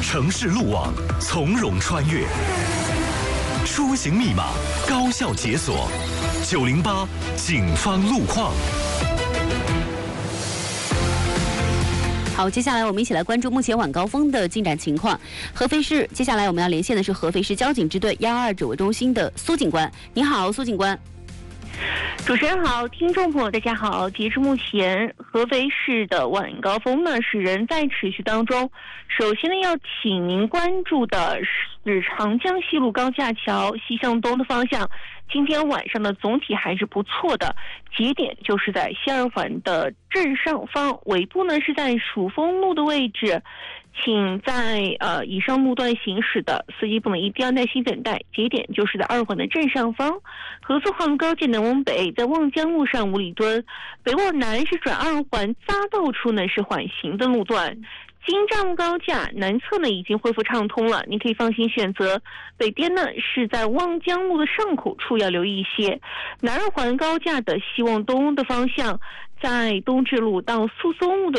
城市路网从容穿越，出行密码高效解锁。908警方路况。 好，接下来我们一起来关注目前晚高峰的进展情况。合肥市，接下来我们要连线的是合肥市交警支队122指挥中心的苏警官。你好，苏警官。 主持人好，听众朋友大家好。截至目前，合肥市的晚高峰呢是仍在持续当中。首先呢，要请您关注的是长江西路高架桥西向东的方向，今天晚上呢总体还是不错的。节点就是在西二环的正上方，尾部呢是在蜀峰路的位置。请在以上路段行驶的司机朋友一定要耐心等待，节点就是在2环的正上方。合作化路高架南往北，在望江路上5里墩，北往南是转2环匝道处呢是缓行的路段。京藏路高架南侧呢已经恢复畅通了，您可以放心选择。北边呢是在望江路的上口处要留意一些。南2环高架的西往东的方向，在东直路到苏松路的